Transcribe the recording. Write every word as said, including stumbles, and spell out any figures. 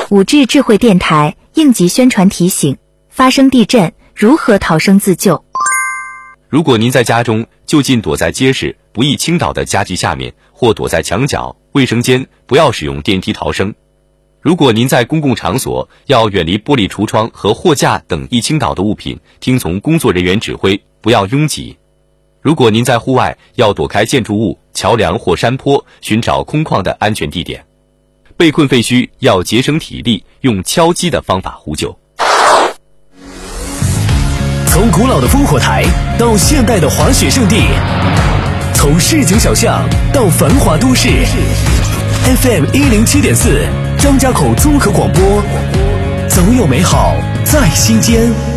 五 G 智慧电台应急宣传提醒：发生地震，如何逃生自救？ 如果您在家中，就近躲在结实不易倾倒的家具下面，或躲在墙角、卫生间，不要使用电梯逃生。如果您在公共场所，要远离玻璃橱窗和货架等易倾倒的物品，听从工作人员指挥，不要拥挤。如果您在户外，要躲开建筑物、桥梁或山坡，寻找空旷的安全地点。被困废墟要节省体力，用敲击的方法呼救。 从古老的烽火台到现代的滑雪胜地，从市井小巷到繁华都市 ，F M 一零七点四，张家口综合广播，总有美好在心间。